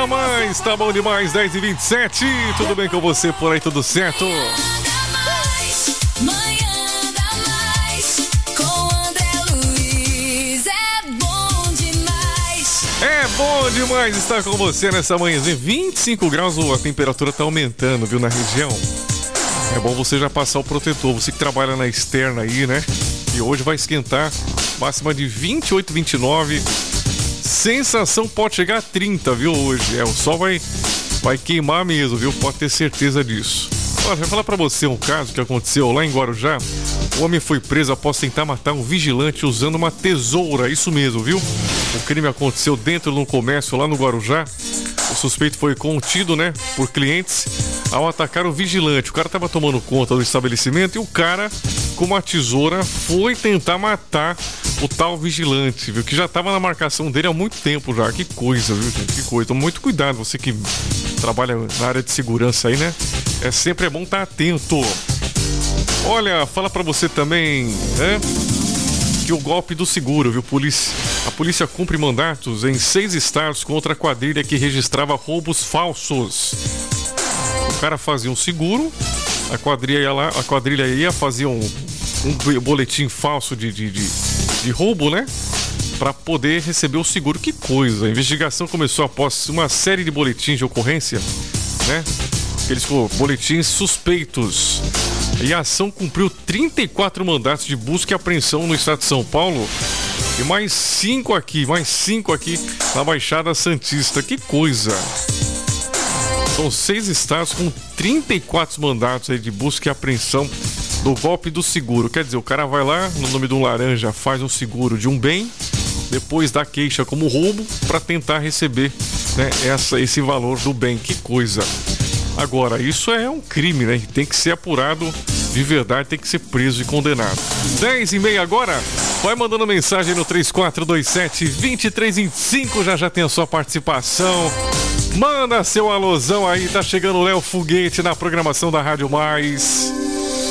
da mais, tá bom demais, 10h27. Tudo bem com você por aí, tudo certo? É bom demais estar com você nessa manhãzinha. 25 graus, a temperatura tá aumentando, viu, na região. É bom você já passar o protetor, você que trabalha na externa aí, né? E hoje vai esquentar, máxima de 28, 29. Sensação pode chegar a 30, viu, hoje. O sol vai queimar mesmo, viu? Pode ter certeza disso. Olha, vou falar pra você um caso que aconteceu lá em Guarujá. O homem foi preso após tentar matar um vigilante usando uma tesoura, isso mesmo, viu? O crime aconteceu dentro de um comércio lá no Guarujá. O suspeito foi contido, né, por clientes ao atacar o vigilante. O cara tava tomando conta do estabelecimento e o cara, com uma tesoura, foi tentar matar o tal vigilante, viu? Que já tava na marcação dele há muito tempo já. Que coisa, viu, gente? Que coisa. Então, muito cuidado, você que trabalha na área de segurança aí, né? Sempre é bom estar atento. Olha, fala pra você também, né? Que o golpe do seguro, viu? A polícia cumpre mandatos em 6 estados contra a quadrilha que registrava roubos falsos. O cara fazia um seguro, a quadrilha ia fazer um boletim falso de roubo, né? Pra poder receber o seguro. Que coisa! A investigação começou após uma série de boletins de ocorrência, né? Aqueles boletins suspeitos. E a ação cumpriu 34 mandatos de busca e apreensão no estado de São Paulo. E mais 5 aqui na Baixada Santista. Que coisa! São 6 estados com 34 mandatos aí de busca e apreensão do golpe do seguro. Quer dizer, o cara vai lá, no nome de um laranja, faz um seguro de um bem, depois dá queixa como roubo para tentar receber, né, esse valor do bem. Que coisa! Agora, isso é um crime, né? Tem que ser apurado de verdade, tem que ser preso e condenado. 10h30 agora. Vai mandando mensagem no 3427-2325. Já tem a sua participação. Manda seu alôzão aí. Tá chegando o Léo Foguete na programação da Rádio Mais.